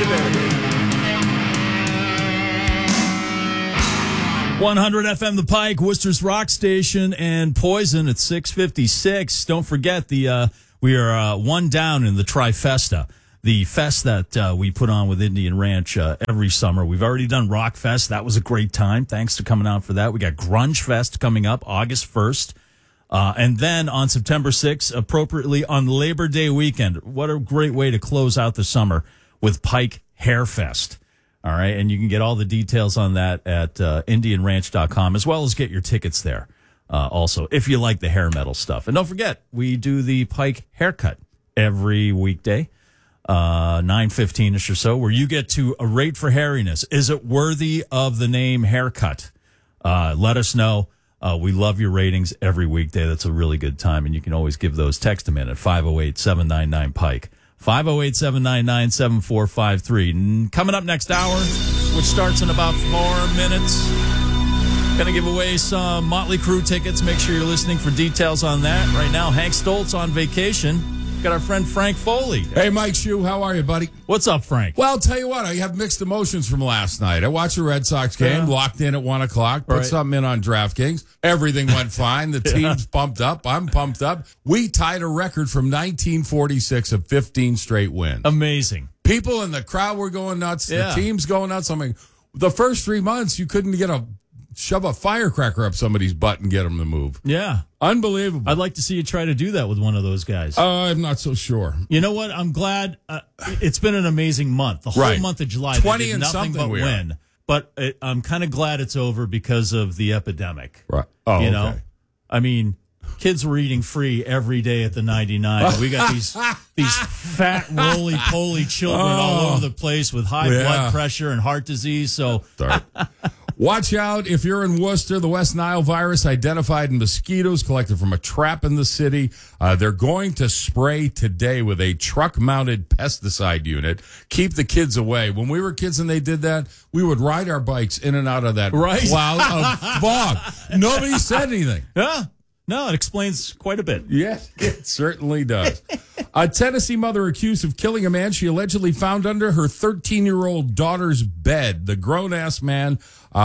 baby. 100 FM The Pike, Worcester's Rock Station, and Poison at 6:56. Don't forget, we are one down in the Trifesta, the fest that we put on with Indian Ranch every summer. We've already done Rock Fest. That was a great time. Thanks for coming out for that. We got Grunge Fest coming up August 1st. And then on September 6th, appropriately on Labor Day weekend. What a great way to close out the summer with Pike Hair Fest. All right, and you can get all the details on that at IndianRanch.com, as well as get your tickets there also, if you like the hair metal stuff. And don't forget, we do the Pike Haircut every weekday, 9:15-ish or so, where you get to rate for hairiness. Is it worthy of the name haircut? Let us know. We love your ratings every weekday. That's a really good time, and you can always give those. Text them in at 508-799-PIKE. 508-799-7453. Coming up next hour, which starts in about 4 minutes. Going to give away some Motley Crue tickets. Make sure you're listening for details on that. Right now, Hank Stoltz on vacation. Got our friend Frank Foley. Hey, Mike Shue, how are you, buddy? What's up, Frank? Well, I'll tell you what, I have mixed emotions from last night. I watched the Red Sox game, locked in at 1 o'clock, put something in on DraftKings. Everything went fine. The team's pumped up. I'm pumped up. We tied a record from 1946 of 15 straight wins. Amazing. People in the crowd were going nuts. Yeah. The team's going nuts. I mean, the first 3 months, you couldn't shove a firecracker up somebody's butt and get them to move. Yeah. Unbelievable. I'd like to see you try to do that with one of those guys. I'm not so sure. You know what? I'm glad. It's been an amazing month. The whole month of July, 20 they did and nothing something but win. But I'm kind of glad it's over because of the epidemic. Right. Oh, you know? okay. I mean, kids were eating free every day at the 99. We got these fat, roly-poly children all over the place with high blood pressure and heart disease. So, watch out if you're in Worcester. The West Nile virus identified in mosquitoes collected from a trap in the city. They're going to spray today with a truck-mounted pesticide unit. Keep the kids away. When we were kids and they did that, we would ride our bikes in and out of that cloud of fog. Nobody said anything. Yeah. No, it explains quite a bit. Yes, it certainly does. A Tennessee mother accused of killing a man she allegedly found under her 13-year-old daughter's bed. The grown-ass man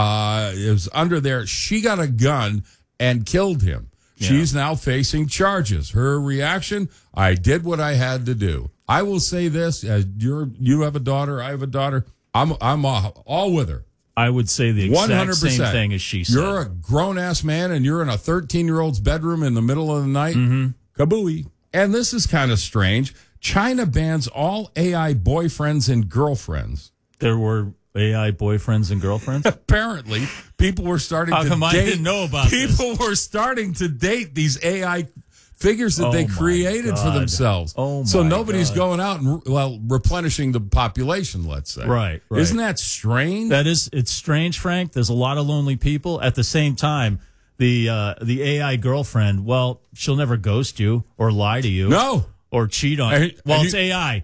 is under there. She got a gun and killed him. Yeah. She's now facing charges. Her reaction, I did what I had to do. I will say this, you have a daughter, I have a daughter. I'm all with her. I would say the exact 100%. Same thing as she said. You're a grown-ass man, and you're in a 13-year-old's bedroom in the middle of the night. Mm-hmm. Kabooey. And this is kind of strange. China bans all AI boyfriends and girlfriends. There were AI boyfriends and girlfriends? Apparently, people were starting to date. I didn't know about this? People were starting to date these AI figures that they created for themselves. So nobody's going out and replenishing the population, let's say. Right. Isn't that strange? It's strange, Frank. There's a lot of lonely people. At the same time, the AI girlfriend, well, she'll never ghost you or lie to you. No. Or cheat on you. Well, it's AI.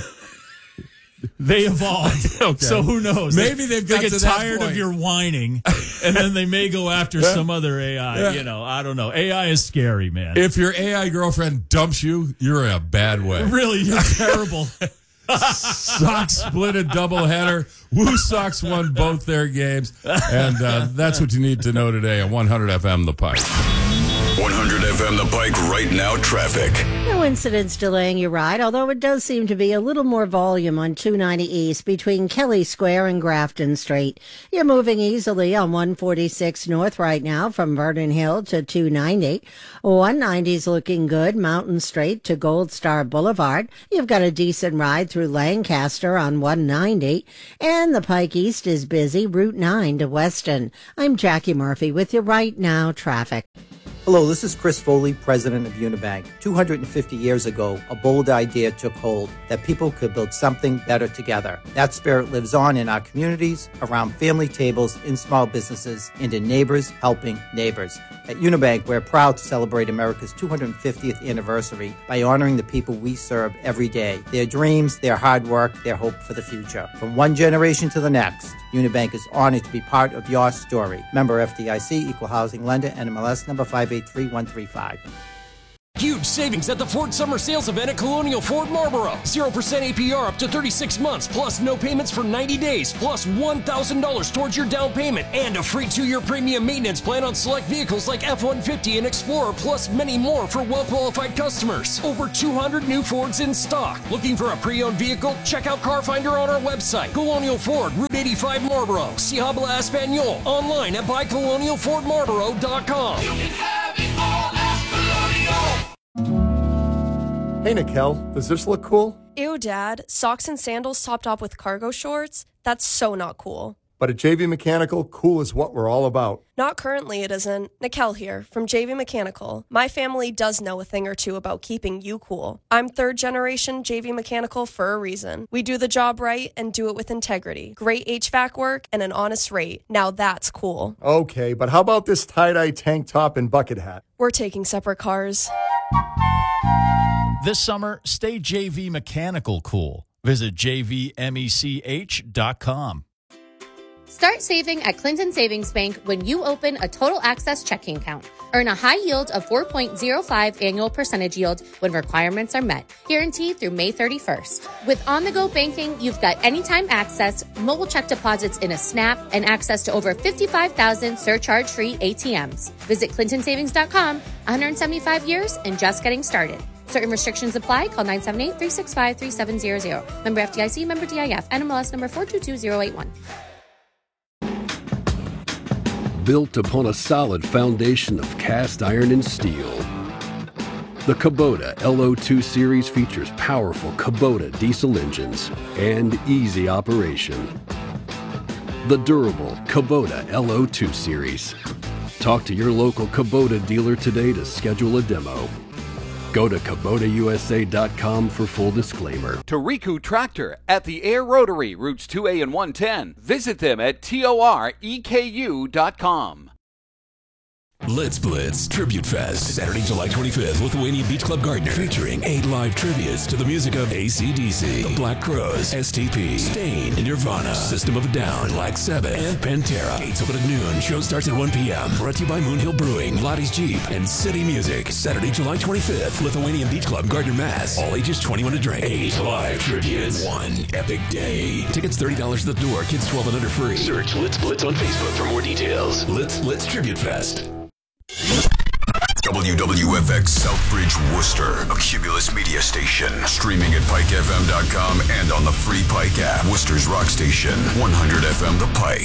They evolved. Okay. So who knows? Maybe they get tired of your whining, and then they may go after some other AI. Yeah. You know, I don't know. AI is scary, man. If your AI girlfriend dumps you, you're in a bad way. Really, you're terrible. Sox split a doubleheader. Woo Sox won both their games. And that's what you need to know today on 100 FM The Pike. 100 FM The Pike right now traffic. No incidents delaying your ride, although it does seem to be a little more volume on 290 East between Kelly Square and Grafton Street. You're moving easily on 146 North right now from Vernon Hill to 290. 190's looking good, Mountain Street to Gold Star Boulevard. You've got a decent ride through Lancaster on 190. And the Pike East is busy, Route 9 to Weston. I'm Jackie Murphy with your right now traffic. Hello, this is Chris Foley, president of Unibank. 250 years ago, a bold idea took hold that people could build something better together. That spirit lives on in our communities, around family tables, in small businesses, and in neighbors helping neighbors. At Unibank, we're proud to celebrate America's 250th anniversary by honoring the people we serve every day, their dreams, their hard work, their hope for the future. From one generation to the next, Unibank is honored to be part of your story. Member FDIC, Equal Housing Lender, NMLS number 583135. Huge savings at the Ford Summer Sales Event at Colonial Ford Marlboro. 0% APR up to 36 months, plus no payments for 90 days, plus $1,000 towards your down payment, and a free 2-year premium maintenance plan on select vehicles like F-150 and Explorer, plus many more for well-qualified customers. Over 200 new Fords in stock. Looking for a pre-owned vehicle? Check out Car Finder on our website. Colonial Ford, Route 85 Marlboro. Si habla Espanol. Online at buycolonialfordmarlboro.com. You can have it all at Colonial. Hey, Nikel, does this look cool? Ew, Dad. Socks and sandals topped off with cargo shorts? That's so not cool. But at JV Mechanical, cool is what we're all about. Not currently, it isn't. Nikel here, from JV Mechanical. My family does know a thing or two about keeping you cool. I'm third generation JV Mechanical for a reason. We do the job right and do it with integrity. Great HVAC work and an honest rate. Now that's cool. Okay, but how about this tie-dye tank top and bucket hat? We're taking separate cars. This summer, stay JV Mechanical cool. Visit jvmech.com. Start saving at Clinton Savings Bank when you open a Total Access checking account. Earn a high yield of 4.05 annual percentage yield when requirements are met, guaranteed through May 31st. With on-the-go banking, you've got anytime access, mobile check deposits in a snap, and access to over 55,000 surcharge-free ATMs. Visit ClintonSavings.com, 175 years and just getting started. Certain restrictions apply. Call 978-365-3700. Member FDIC, member DIF, NMLS number 422081. Built upon a solid foundation of cast iron and steel, the Kubota LO2 series features powerful Kubota diesel engines and easy operation. The durable Kubota LO2 series. Talk to your local Kubota dealer today to schedule a demo. Go to KubotaUSA.com for full disclaimer. Toriku Tractor at the Air Rotary, routes 2A and 110. Visit them at TOREKU.com. Let's Blitz Tribute Fest, Saturday, July 25th, Lithuania Beach Club Gardner, featuring 8 live tributes to the music of AC/DC, The Black Crowes, STP, Stain, Nirvana, System of a Down, Black Sabbath, and Pantera. Gates open at noon. Show starts at 1 p.m. Brought to you by Moonhill Brewing, Lottie's Jeep, and City Music. Saturday, July 25th, Lithuanian Beach Club Gardner, Mass. All ages 21 to drink. 8 live tributes. One epic day. Tickets $30 at the door. Kids 12 and under free. Search Let's Blitz on Facebook for more details. Let's Blitz Tribute Fest. WWFX Southbridge, Worcester, a Cumulus media station. Streaming at PikeFM.com and on the free Pike app. Worcester's rock station, 100 FM The Pike.